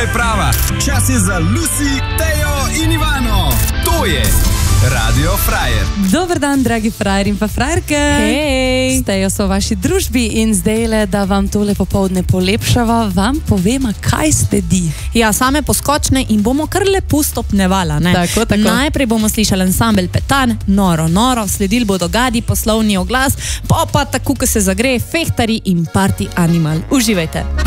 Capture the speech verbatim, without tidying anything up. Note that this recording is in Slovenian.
je prava. Čas je za Lucy, Tejo in Ivano. To je Radio Frajer. Dober dan, dragi frajer in pa frajerke. Hej. Stejo so v vaši družbi in zdaj le, da vam tole popoldne polepšava, vam povema, kaj sledi. Ja, same poskočne in bomo kar lepo stopnevala, ne? Tako, tako. Najprej bomo slišali ansambel Petan, noro, noro, sledili bodo Gadi, poslovni oglas, pa pa tako, ko se zagreje, fehtari in party animal. Uživajte.